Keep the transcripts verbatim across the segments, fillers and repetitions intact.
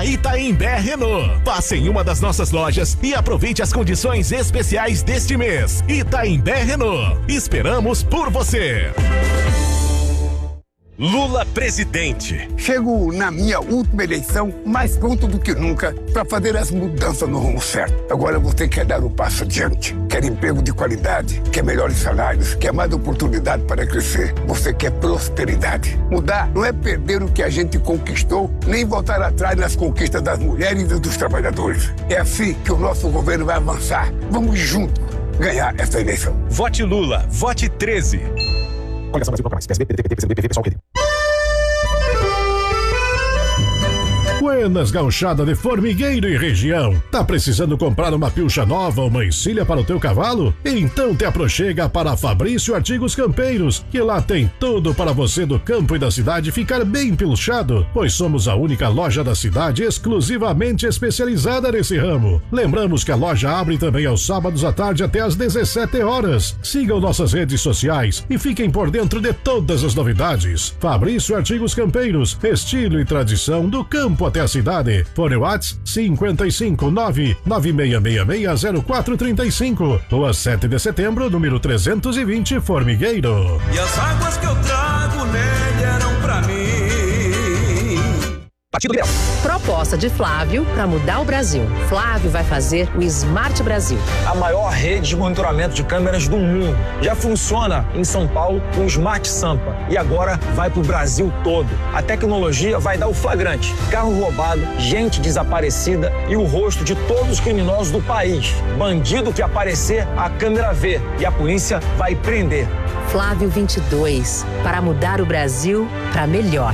Itaimbé Renault. Passe em uma das nossas lojas e aproveite as condições especiais deste mês. Itaimbé Renault. Esperamos por você. Lula presidente. Chego na minha última eleição mais pronto do que nunca para fazer as mudanças no rumo certo. Agora você quer dar o passo adiante, quer emprego de qualidade, quer melhores salários, quer mais oportunidade para crescer. Você quer prosperidade. Mudar não é perder o que a gente conquistou, nem voltar atrás nas conquistas das mulheres e dos trabalhadores. É assim que o nosso governo vai avançar. Vamos juntos ganhar essa eleição. Vote Lula, vote treze. Coligação Brasil Proclamais. P S B, P D T, P T, P C B, P V, pessoal, P D. Buenas Gauchada de Formigueiro e região. Tá precisando comprar uma pilcha nova ou uma encilha para o teu cavalo? Então te aproxega para Fabrício Artigos Campeiros, que lá tem tudo para você do campo e da cidade ficar bem pilchado, pois somos a única loja da cidade exclusivamente especializada nesse ramo. Lembramos que a loja abre também aos sábados à tarde até às dezessete horas. Sigam nossas redes sociais e fiquem por dentro de todas as novidades. Fabrício Artigos Campeiros, estilo e tradição do campo até a cidade. Fone WhatsApp cinco cinco nove nove seis seis seis zero quatro três cinco. Rua sete de setembro, número trezentos e vinte, Formigueiro. E as águas que eu trago nele eram pra mim. Partido Liberal. Proposta de Flávio para mudar o Brasil. Flávio vai fazer o Smart Brasil. A maior rede de monitoramento de câmeras do mundo. Já funciona em São Paulo com o Smart Sampa. E agora vai para o Brasil todo. A tecnologia vai dar o flagrante. Carro roubado, gente desaparecida e o rosto de todos os criminosos do país. Bandido que aparecer, a câmera vê. E a polícia vai prender. Flávio vinte e dois. Para mudar o Brasil para melhor.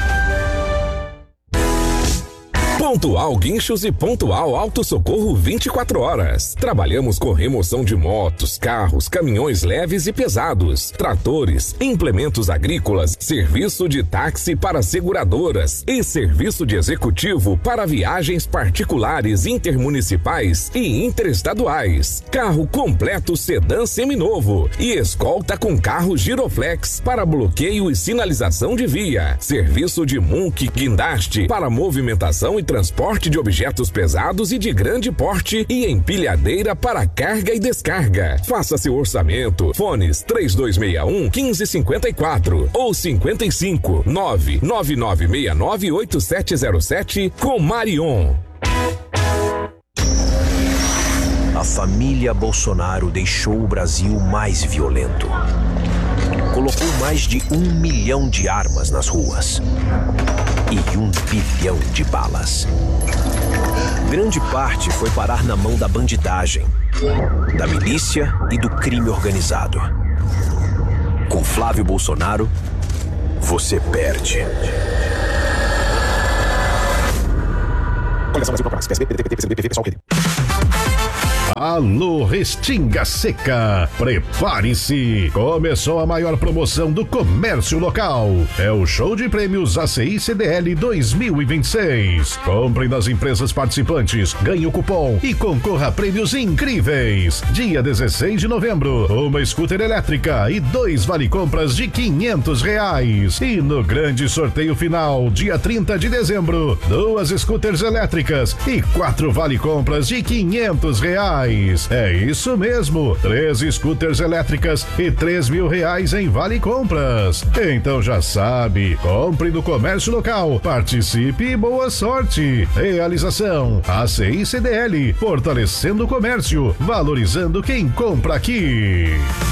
Pontual Guinchos e Pontual Auto Socorro vinte e quatro horas. Trabalhamos com remoção de motos, carros, caminhões leves e pesados, tratores, implementos agrícolas, serviço de táxi para seguradoras e serviço de executivo para viagens particulares, intermunicipais e interestaduais. Carro completo sedã seminovo e escolta com carro giroflex para bloqueio e sinalização de via. Serviço de M U N C guindaste para movimentação e transporte de objetos pesados e de grande porte e empilhadeira para carga e descarga. Faça seu orçamento. Fones três dois seis um, um cinco cinco quatro ou cinco cinco nove nove nove seis nove oito sete zero sete com Marion. A família Bolsonaro deixou o Brasil mais violento. Colocou mais de um milhão de armas nas ruas e um bilhão de balas. Grande parte foi parar na mão da bandidagem, da milícia e do crime organizado. Com Flávio Bolsonaro, você perde. Coligação Brasil Proclamais. P S B, P D T, P T, P C B, P V, pessoal, P D. Alô, Restinga Seca, prepare-se! Começou a maior promoção do comércio local. É o show de prêmios A C I C D L dois mil e vinte e seis. Compre nas empresas participantes, ganhe o cupom e concorra a prêmios incríveis. Dia dezesseis de novembro, uma scooter elétrica e dois vale-compras de quinhentos reais. E no grande sorteio final, dia trinta de dezembro, duas scooters elétricas e quatro vale-compras de quinhentos reais. É isso mesmo, três scooters elétricas e três mil reais em vale compras. Então já sabe, compre no comércio local, participe e boa sorte. Realização A C I C D L, fortalecendo o comércio, valorizando quem compra aqui.